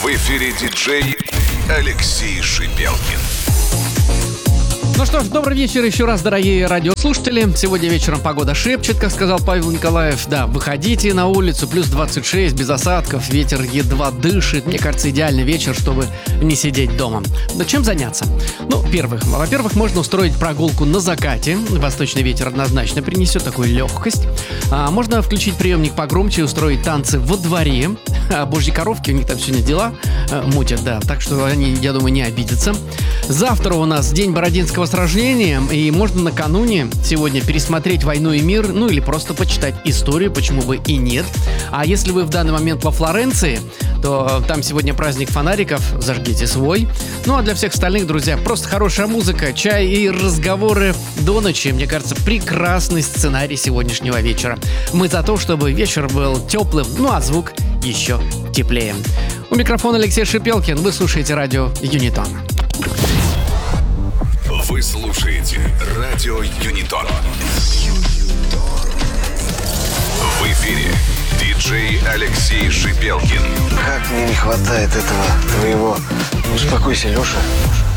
В эфире диджей Алексей Шипелкин. Ну что ж, добрый вечер еще раз, дорогие радиослушатели. Сегодня вечером погода шепчет, как сказал Павел Николаев. Да, выходите на улицу, плюс 26, без осадков, ветер едва дышит. Мне кажется, идеальный вечер, чтобы не сидеть дома. Но чем заняться? Ну, во-первых, можно устроить прогулку на закате. Восточный ветер однозначно принесет такую легкость. Можно включить приемник погромче и устроить танцы во дворе. Божьи коровки, у них там сегодня дела мутят, да. Так что они, я думаю, не обидятся. Завтра у нас день Бородинского сражения, и можно накануне сегодня пересмотреть «Войну и мир», ну или просто почитать историю, почему бы и нет. А если вы в данный момент во Флоренции, то там сегодня праздник фонариков, зажгите свой. Ну а для всех остальных, друзья, просто хорошая музыка, чай и разговоры до ночи. Мне кажется, прекрасный сценарий сегодняшнего вечера. Мы за то, чтобы вечер был теплым, ну а звук еще теплее. У микрофона Алексей Шипелкин, вы слушаете радио Юнитон. Вы слушаете радио Юнитон. В эфире диджей Алексей Шипелкин. Как мне не хватает этого твоего... Успокойся, Леша.